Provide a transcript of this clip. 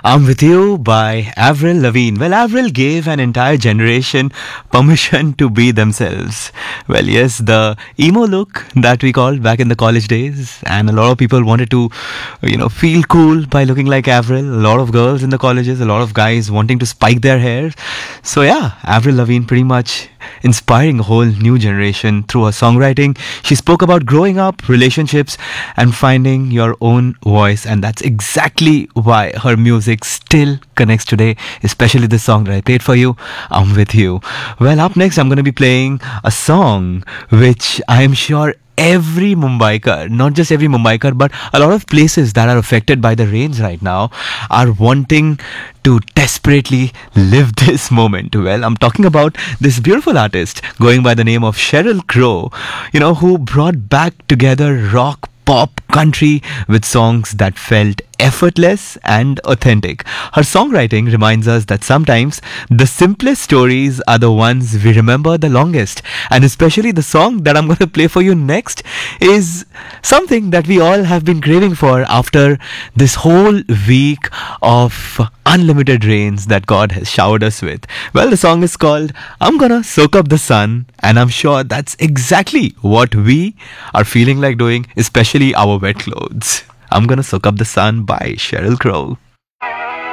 I'm With You by Avril Lavigne. Well, Avril gave an entire generation permission to be themselves. Well, yes, the emo look that we called back in the college days, and a lot of people wanted to, feel cool by looking like Avril. A lot of girls in the colleges, a lot of guys wanting to spike their hair. So, yeah, Avril Lavigne pretty much inspiring a whole new generation through her songwriting. She spoke about growing up, relationships, and finding your own voice, and that's exactly why her music still connects today, especially the song that I played for you, I'm With You. Well, up next, I'm going to be playing a song which I am sure every Mumbaikar, not just every Mumbaikar, but a lot of places that are affected by the rains right now are wanting to desperately live this moment. Well, I'm talking about this beautiful artist going by the name of Sheryl Crow, who brought back together rock, pop, country with songs that felt effortless and authentic. Her songwriting reminds us that sometimes the simplest stories are the ones we remember the longest. And especially the song that I'm going to play for you next is something that we all have been craving for after this whole week of unlimited rains that God has showered us with. Well, the song is called I'm Gonna Soak Up the Sun, and I'm sure that's exactly what we are feeling like doing, especially our wet clothes. I'm Gonna Soak Up the Sun by Sheryl Crow.